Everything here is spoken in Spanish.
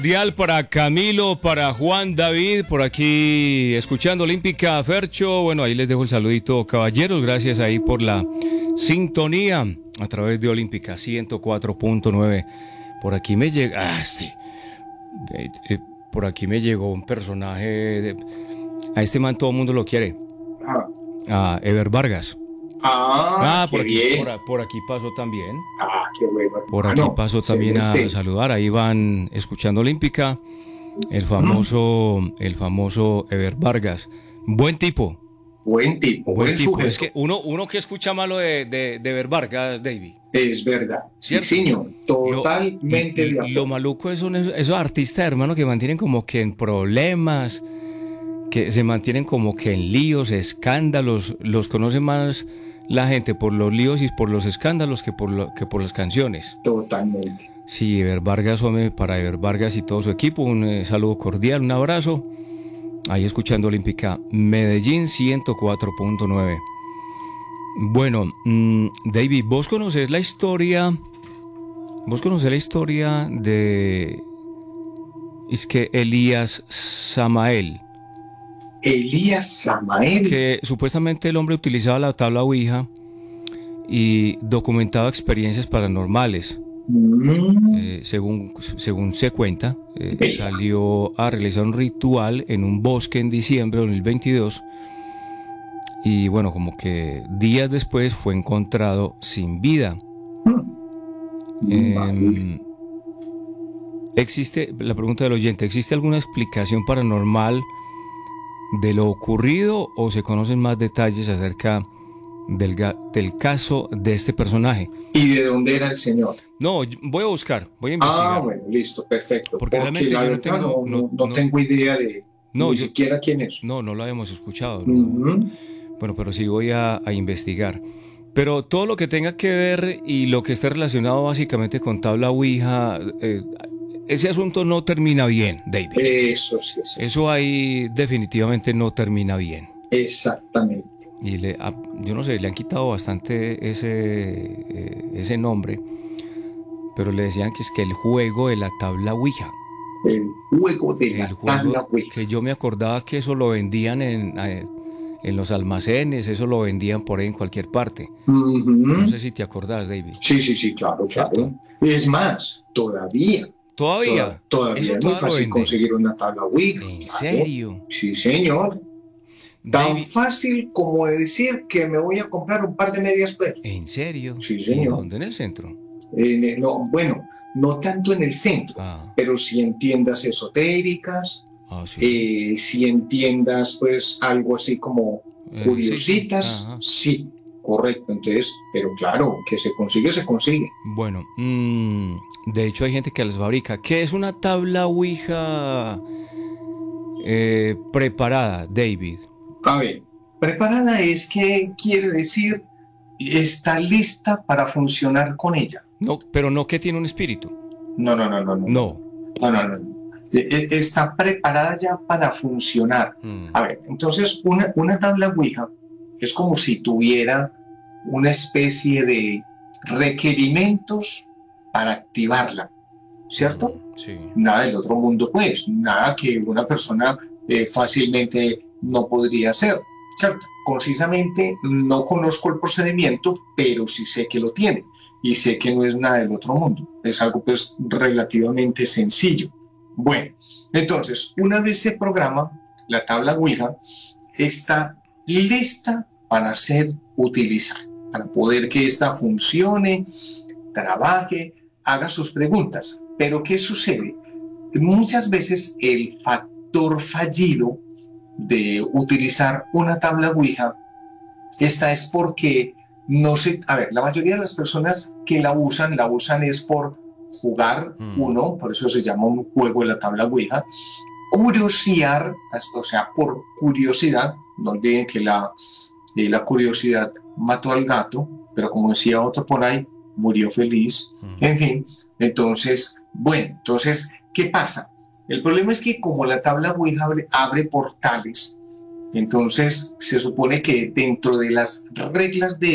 Cordial para Camilo, para Juan David, por aquí escuchando Olímpica Fercho. Bueno, ahí les dejo el saludito, caballeros. Gracias ahí por la sintonía a través de Olímpica 104.9. Por aquí me llega. Por aquí me llegó un personaje. A este man todo el mundo lo quiere. A Ever Vargas. Por aquí, bien. por aquí pasó también. Qué bueno. Por aquí pasó también a saludar. Ahí van escuchando Olímpica. El famoso Ever Vargas. Buen tipo. Buen tipo. Buen sujeto. Es que uno que escucha malo de Ever Vargas, David. Es verdad. ¿Cierto? Sí, señor. Totalmente de acuerdo. Lo maluco es esos artistas, hermano, que mantienen como que en problemas, que se mantienen como que en líos, escándalos. Los conoce más la gente por los líos y por los escándalos que por las canciones. Totalmente. Sí, Ever Vargas, hombre, para Ever Vargas y todo su equipo, un saludo cordial, un abrazo. Ahí escuchando Olímpica Medellín 104.9. Bueno, David, ¿vos conocés la historia de Elías Samael? Elías Samael. Que supuestamente el hombre utilizaba la tabla Ouija y documentaba experiencias paranormales. Según se cuenta, salió a realizar un ritual en un bosque en diciembre de 2022 y bueno, como que días después fue encontrado sin vida. Existe, la pregunta del oyente, ¿existe alguna explicación paranormal de lo ocurrido o se conocen más detalles acerca del caso de este personaje? ¿Y de dónde era el señor? No, voy a investigar. Bueno, listo, perfecto. Porque realmente la yo verdad no tengo idea de ni siquiera quién es. No lo habíamos escuchado. No. Bueno, pero sí voy a investigar. Pero todo lo que tenga que ver y lo que esté relacionado básicamente con tabla Ouija, ese asunto no termina bien, David. Eso sí. Eso ahí definitivamente no termina bien. Exactamente. Y yo no sé, le han quitado bastante ese nombre, pero le decían que es que el juego de la tabla Ouija. El juego de la tabla Ouija. Que yo me acordaba que eso lo vendían en los almacenes, eso lo vendían por ahí en cualquier parte. No sé si te acordás, David. Sí, claro. Es más, todavía es muy fácil conseguir una tabla Ouija. ¿En serio? Sí, señor. Tan fácil como decir que me voy a comprar un par de medias pues. ¿En serio? Sí, señor. ¿Y dónde? ¿En el centro? No tanto en el centro, pero sí en tiendas esotéricas, sí. Sí en tiendas pues algo así como curiositas, sí, correcto. Entonces, pero claro, que se consigue. Bueno, de hecho hay gente que las fabrica. ¿Qué es una tabla Ouija preparada, David? A ver, preparada es que quiere decir está lista para funcionar con ella. No, pero no que tiene un espíritu. No. Está preparada ya para funcionar. A ver, entonces una tabla Ouija es como si tuviera una especie de requerimientos para activarla, ¿cierto? Sí. Nada del otro mundo, pues, nada que una persona fácilmente no podría hacer, ¿cierto? Concisamente no conozco el procedimiento, pero sí sé que lo tiene y sé que no es nada del otro mundo. Es algo pues relativamente sencillo. Bueno, entonces, una vez se programa, la tabla Ouija está lista para ser utilizada, para poder que esta funcione, trabaje, haga sus preguntas. Pero ¿qué sucede? Muchas veces el factor fallido de utilizar una tabla Ouija, esta es porque la mayoría de las personas que la usan es por jugar por eso se llama un juego de la tabla Ouija, curiosear, o sea, por curiosidad. No olviden que la curiosidad mató al gato, pero como decía otro por ahí, murió feliz. En fin, entonces, ¿qué pasa? El problema es que como la tabla Ouija abre portales, entonces se supone que dentro de las reglas de